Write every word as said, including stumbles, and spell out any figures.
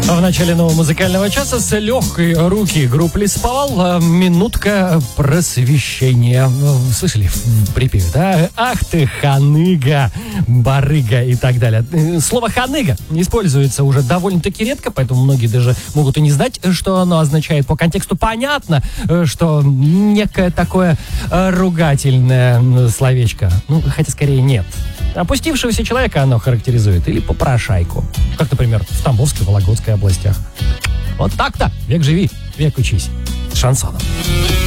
В начале нового музыкального часа с легкой руки группы Лесповал минутка просвещения. Слышали в припеве, да? Ах ты, ханыга, барыга и так далее. Слово ханыга используется уже довольно-таки редко, поэтому многие даже могут и не знать, что оно означает. По контексту понятно, что некое такое ругательное словечко. Ну, хотя скорее нет. Опустившегося человека оно характеризует. Или попрошайку. Как, например, в Тамбовской, Вологодской областях. Вот так-то. Век живи, век учись. С шансоном.